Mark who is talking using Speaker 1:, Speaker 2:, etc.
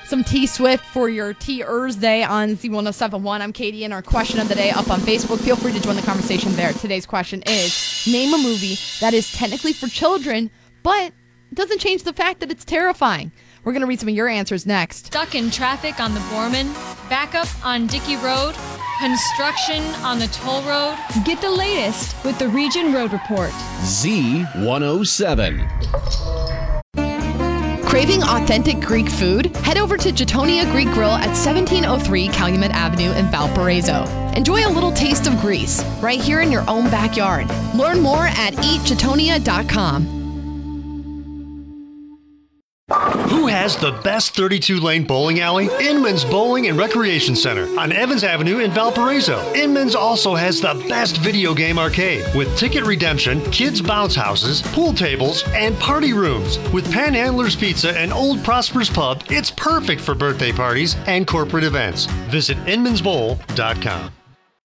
Speaker 1: some T-Swift for your T-Ersday on Z1071. I'm Katie, and our question of the day up on Facebook. Feel free to join the conversation there. Today's question is, name a movie that is technically for children, but doesn't change the fact that it's terrifying. We're going to read some of your answers next.
Speaker 2: Stuck in traffic on the Borman, backup on Dickey Road, construction on the toll road.
Speaker 3: Get the latest with the Region Road Report.
Speaker 4: Z107.
Speaker 1: Craving authentic Greek food? Head over to Jetonia Greek Grill at 1703 Calumet Avenue in Valparaiso. Enjoy a little taste of Greece right here in your own backyard. Learn more at eatjetonia.com.
Speaker 5: Who has the best 32-lane bowling alley? Inman's Bowling and Recreation Center on Evans Avenue in Valparaiso. Inman's also has the best video game arcade with ticket redemption, kids' bounce houses, pool tables, and party rooms. With Panhandler's Pizza and Old Prosper's Pub, it's perfect for birthday parties and corporate events. Visit inmansbowl.com.